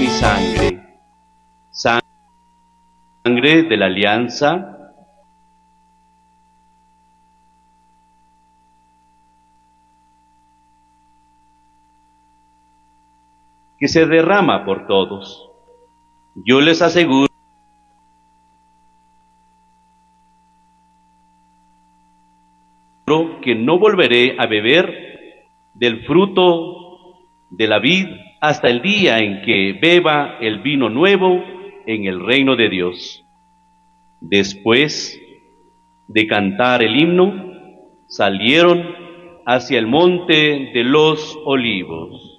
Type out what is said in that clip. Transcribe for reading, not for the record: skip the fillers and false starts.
mi sangre, sangre de la alianza, que se derrama por todos. Yo les aseguro que no volveré a beber del fruto de la vid hasta el día en que beba el vino nuevo en el reino de Dios. Después de cantar el himno, salieron hacia el monte de los Olivos.